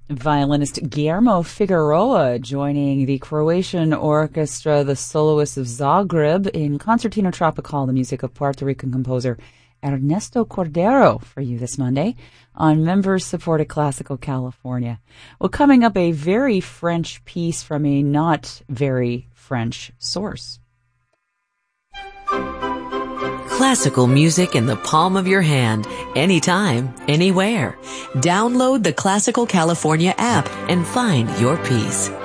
Violinist Guillermo Figueroa joining the Croatian orchestra, the Soloists of Zagreb, in Concertino Tropical, the music of Puerto Rican composer Ernesto Cordero, for you this Monday on Members-Supported Classical California. Well, coming up, a very French piece from a not very French source. Classical music in the palm of your hand, anytime, anywhere. Download the Classical California app and find your piece.